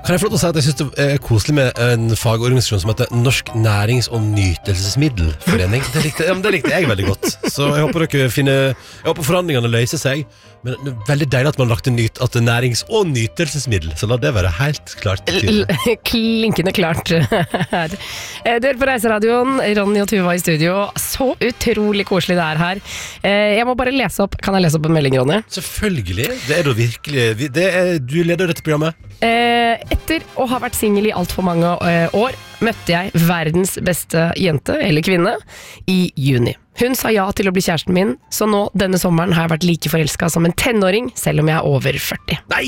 Kan jeg få lov til å si at jeg synes det er koselig med en fagorganisasjon som heter Norsk Nærings- og Nytelsesmiddelforening. Det likte jeg veldig godt. Så jeg håper jeg håper forhandlingene løser seg. Men det er veldig deilig at man har lagt at det er nærings- og nytelsesmiddel. Så la det være helt klart. Klinkende klart her. Du hører på Reiseradioen, Ronny og Tuva i studio. Så utrolig koselig det er her. Jeg må bare lese opp. Kan jeg lese opp en melding, Ronny? Selvfølgelig. Det er da virkelig du leder dette programmet. Etter å ha vært single i alt for mange år, møtte jeg verdens beste jente, eller kvinne, i juni. Hun sa ja til å bli kjæresten min, så nå denne sommeren har jeg vært like forelsket som en tenåring, selv om jeg er over 40. Nei!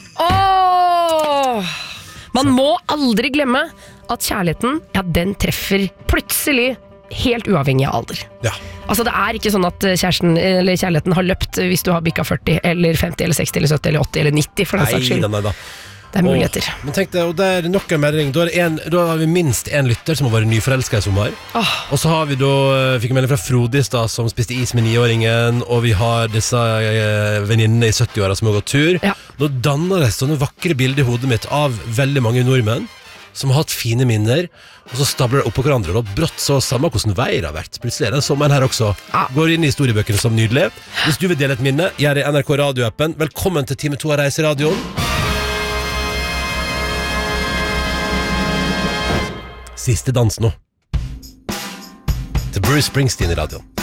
Åh! Man må aldri glemme at kjærligheten, ja, den treffer plutselig helt uavhengig av alder. Ja. Altså det er ikke sånn at kjæresten eller kjærligheten har løpt hvis du har bikket 40 eller 50 eller 60 eller 70 eller 80 eller 90 for den saks skyld. Nei. Det er muligheter. Men tenk deg, og det er nok en melding. Da har vi minst en lytter som har vært nyforelsket i sommer. Og så har vi fikk en melding fra Frode i stad som spiste is med 9-åringen, og vi har disse venninnene i 70-åra som har gått tur. Ja. Nå danner det sånne vakre bilder i hodet mitt av veldig mange nordmenn som har hatt fine minner, og så stabler det opp på hverandre, og brått så samme hvordan veier har vært. Plutselig er den sommeren her også. Går inn i historiebøkene som nydelig. Hvis du vil dele et minne, gjør det i NRK radioappen. Velkommen til time 2 av Reiseradioen. Siste dans nå. Til Bruce Springsteen i radioen.